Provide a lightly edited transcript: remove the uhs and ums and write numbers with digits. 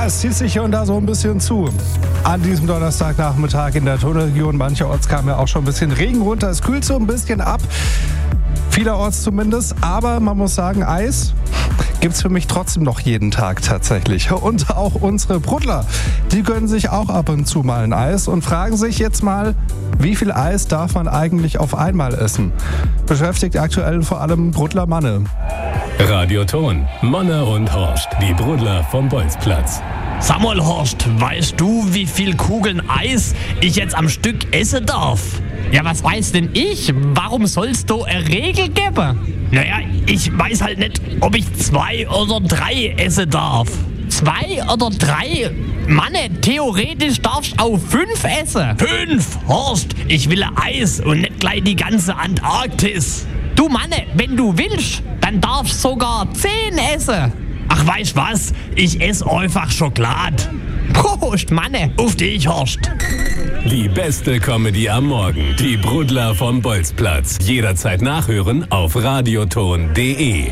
Ja, es zieht sich hier und da so ein bisschen zu. An diesem Donnerstagnachmittag in der Tunnelregion. Mancherorts kam ja auch schon ein bisschen Regen runter. Es kühlt so ein bisschen ab. Vielerorts zumindest. Aber man muss sagen, Eis gibt's für mich trotzdem noch jeden Tag tatsächlich. Und auch unsere Bruddler, die gönnen sich auch ab und zu mal ein Eis und fragen sich jetzt mal, wie viel Eis darf man eigentlich auf einmal essen? Beschäftigt aktuell vor allem Bruddler Manne. Radioton, Manne und Horst, die Bruddler vom Bolzplatz. Sag mal, Horst, weißt du, wie viel Kugeln Eis ich jetzt am Stück essen darf? Ja, was weiß denn ich? Warum soll's da eine Regel geben? Naja, ich weiß halt nicht, ob ich 2 oder 3 essen darf. 2 oder 3? Manne, theoretisch darfst du auch 5 essen. 5? Horst, ich will Eis und nicht gleich die ganze Antarktis. Du Manne, wenn du willst, dann darfst du sogar 10 essen. Ach, weißt was? Ich esse einfach Schokolade. Prost, Manne. Auf dich, Horst. Die beste Comedy am Morgen. Die Bruddler vom Bolzplatz. Jederzeit nachhören auf radioton.de.